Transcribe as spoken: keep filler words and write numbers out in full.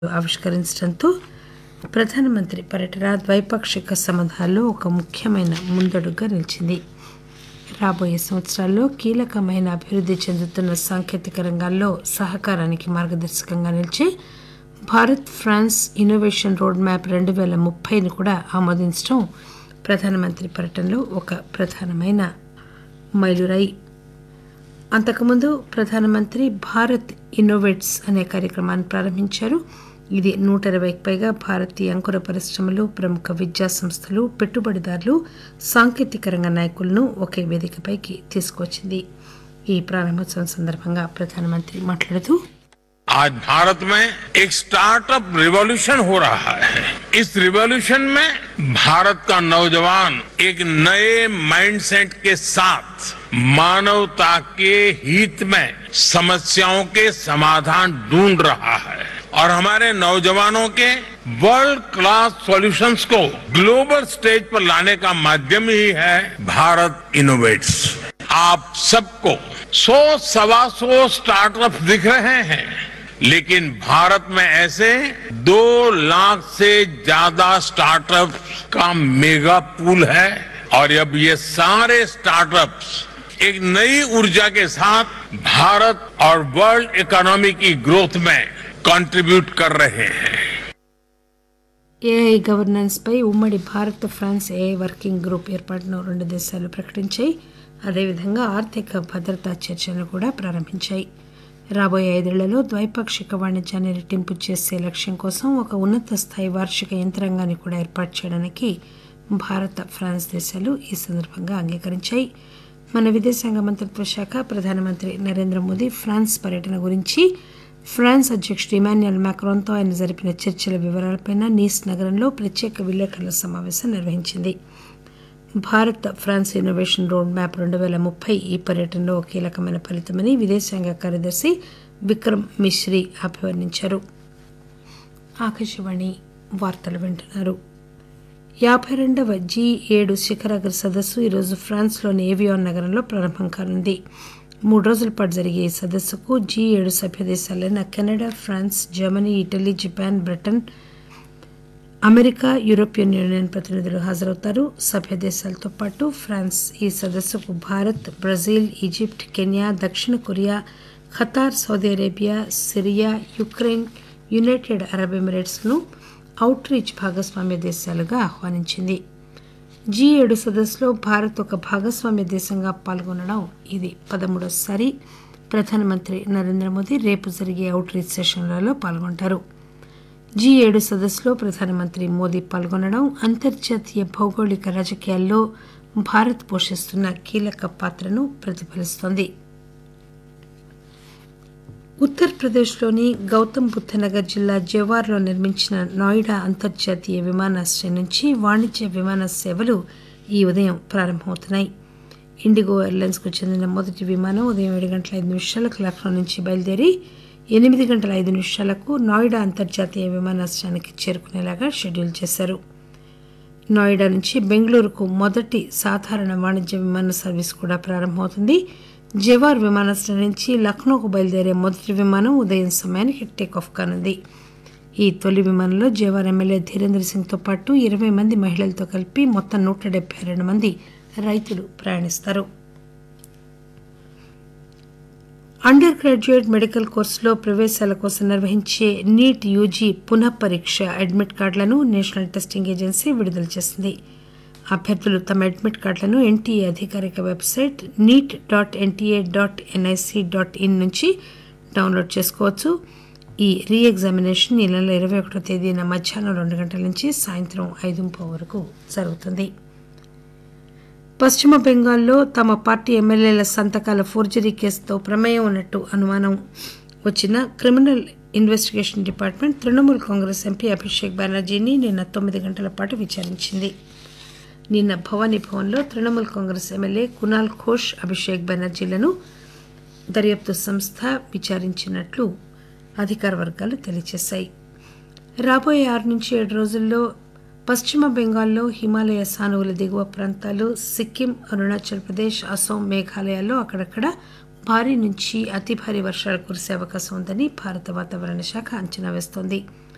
ఆవిష్కరించడంతో ప్రధానమంత్రి పర్యటన ద్వైపాక్షిక సంబంధాల్లో ఒక ముఖ్యమైన ముందడుగుగా నిలిచింది. రాబోయే సంవత్సరాల్లో కీలకమైన అభివృద్ధి చెందుతున్న సాంకేతిక రంగాల్లో సహకారానికి మార్గదర్శకంగా నిలిచే Bharat France innovation road map రెండు పేల ముప్పైని కూడా ఆమోదించడం ప్రధానమంత్రి పర్యటనలో ఒక ప్రధానమైన మైలురాయి. అంతకుముందు ప్రధానమంత్రి భారత్ ఇన్నోవేట్స్ అనే కార్యక్రమాన్ని ప్రారంభించారు. ఇది నూట ఇరవైకి పైగా భారతీయ అంకుర పరిశ్రమలు, ప్రముఖ విద్యా సంస్థలు, పెట్టుబడిదారులు, సాంకేతిక రంగ నాయకులను ఒకే వేదికపైకి తీసుకువచ్చింది. ఈ ప్రారంభోత్సవం సందర్భంగా ప్రధానమంత్రి మాట్లాడుతూ आज भारत में एक स्टार्टअप रिवॉल्यूशन हो रहा है. इस रिवॉल्यूशन में भारत का नौजवान एक नए माइंडसेट के साथ मानवता के हित में समस्याओं के समाधान ढूंढ रहा है और हमारे नौजवानों के वर्ल्ड क्लास सॉल्यूशंस को ग्लोबल स्टेज पर लाने का माध्यम ही है भारत इनोवेट्स. आप सबको सौ सवा सौ स्टार्टअप दिख रहे हैं, लेकिन भारत में ऐसे दो लाख से ज्यादा स्टार्टअप्स का मेगा पूल है और अब ये सारे स्टार्टअप्स एक नई ऊर्जा के साथ भारत और वर्ल्ड इकोनॉमी की ग्रोथ में कंट्रीब्यूट कर रहे हैं. ఏఐ గవర్నెన్స్ పై ఉమ్మడి Bharat France AI working group ఏర్పాటును రెండు దేశాలు ప్రకటించాయి. అదేవిధంగా ఆర్థిక భద్రతా చర్చలను కూడా ప్రారంభించాయి. రాబోయే ఐదేళ్లలో ద్వైపాక్షిక వాణిజ్యాన్ని రెట్టింపు చేసే లక్ష్యం కోసం ఒక ఉన్నత స్థాయి వార్షిక యంత్రాంగాన్ని కూడా ఏర్పాటు చేయడానికి భారత ఫ్రాన్స్ దేశాలు ఈ సందర్భంగా అంగీకరించాయి. మన విదేశాంగ మంత్రిత్వ శాఖ ప్రధానమంత్రి నరేంద్ర మోదీ ఫ్రాన్స్ పర్యటన గురించి ఫ్రాన్స్ అధ్యక్షుడు ఇమాన్యుయల్ మాక్రాన్తో ఆయన జరిపిన చర్చల వివరాలపై నీస్ నగరంలో ప్రత్యేక విలేకరుల సమావేశం నిర్వహించింది. Bharat France innovation road map రెండు పేల ముప్పై ఈ పర్యటనలో కీలకమైన ఫలితమని విదేశాంగ కార్యదర్శి విక్రమ్ మిశ్రీ అభివర్ణించారు. ఆకాశవాణి వార్తలు వింటున్నారు. యాభై రెండవ జీ ఏడు శిఖరాగ్ర సదస్సు ఈరోజు ఫ్రాన్స్లోని ఏవియాన్ నగరంలో ప్రారంభం కానుంది. మూడు రోజుల పాటు జరిగే ఈ సదస్సుకు జీ ఏడు సభ్య దేశాలైన Canada, France, Germany, Italy, Japan, Britain, America, European union ప్రతినిధులు హాజరవుతారు. సభ్య దేశాలతో పాటు ఫ్రాన్స్ ఈ సదస్సుకు భారత్, బ్రెజిల్, ఈజిప్ట్, కెన్యా, దక్షిణ Korea, Qatar, Saudi Arabia, Syria, Ukraine, United Arab ఎమిరేట్స్ను out reach భాగస్వామ్య దేశాలుగా ఆహ్వానించింది. జీ ఏడు సదస్సులో భారత్ ఒక భాగస్వామ్య దేశంగా పాల్గొనడం ఇది పదమూడోసారి. ప్రధానమంత్రి నరేంద్ర మోదీ రేపు జరిగే అవుట్ రీచ్ సెషన్లలో పాల్గొంటారు. జీ ఏడు సదస్సులో ప్రధానమంత్రి మోదీ పాల్గొనడం అంతర్జాతీయ భౌగోళిక రాజకీయాల్లో భారత్ పోషిస్తున్న కీలక పాత్రను ప్రతిఫలిస్తోంది. ఉత్తరప్రదేశ్లోని గౌతమ్ బుద్ధనగర్ జిల్లా జవార్లో నిర్మించిన నోయిడా అంతర్జాతీయ విమానాశ్రయం నుంచి వాణిజ్య విమాన సేవలు ఈ ఉదయం ప్రారంభమవుతున్నాయి. ఇండిగో ఎయిర్లైన్స్కు చెందిన మొదటి విమానం ఉదయం ఏడు గంటల ఐదు నిమిషాలకు లక్నో నుంచి బయలుదేరి ఎనిమిది గంటల ఐదు నిమిషాలకు నోయిడా అంతర్జాతీయ విమానాశ్రయానికి చేరుకునేలాగా షెడ్యూల్ చేశారు. నోయిడా నుంచి బెంగళూరుకు మొదటి సాధారణ వాణిజ్య విమాన సర్వీస్ కూడా ప్రారంభమవుతుంది. జవార్ విమానాశ్రయం నుంచి లక్నోకు బయలుదేరే మొదటి విమానం ఉదయం సమయానికి టేకాఫ్ కానుంది. ఈ తొలి విమానంలో జవార్ ఎమ్మెల్యే ధీరేంద్ర సింగ్తో పాటు ఇరవై మంది మహిళలతో కలిపి మొత్తం నూట డెబ్బై రెండు మంది రైతులు ప్రయాణిస్తారు. అండర్ గ్రాడ్యుయేట్ మెడికల్ కోర్సులో ప్రవేశాల కోసం నిర్వహించే నీట్ యూజీ పునః పరీక్ష అడ్మిట్ కార్డులను నేషనల్ టెస్టింగ్ ఏజెన్సీ విడుదల చేసింది. అభ్యర్థులు తమ అడ్మిట్ కార్డులను ఎన్టీఏ అధికారిక website NEET dot NTA dot NIC dot in నుంచి డౌన్లోడ్ చేసుకోవచ్చు. ఈ రీ ఎగ్జామినేషన్ ఈ నెల ఇరవై ఒకటో తేదీన మధ్యాహ్నం రెండు గంటల నుంచి సాయంత్రం ఐదు ముప్పై వరకు జరుగుతుంది. పశ్చిమ బెంగాల్లో తమ పార్టీ ఎమ్మెల్యేల సంతకాల ఫోర్జరీ కేసుతో ప్రమేయం ఉన్నట్టు అనుమానం వచ్చిన criminal investigation department Trinamool Congress MP Abhishek బెనర్జీని నిన్న తొమ్మిది గంటల పాటు విచారించింది. నిన్న భవానీ భవన్లో తృణమూల్ కాంగ్రెస్ ఎమ్మెల్యే కునాల్ ఘోష్, అభిషేక్ బెనర్జీలను దర్యాప్తు సంస్థ విచారించినట్లు అధికార వర్గాలు తెలియజేశాయి. రాబోయే ఆరు నుంచి ఏడు రోజుల్లో పశ్చిమ బెంగాల్లో హిమాలయ సానువుల దిగువ ప్రాంతాలు, సిక్కిం, అరుణాచల్ ప్రదేశ్, అసోం, మేఘాలయాల్లో అక్కడక్కడ భారీ నుంచి అతి భారీ వర్షాలు కురిసే అవకాశం ఉందని భారత వాతావరణ శాఖ అంచనా వేస్తోంది.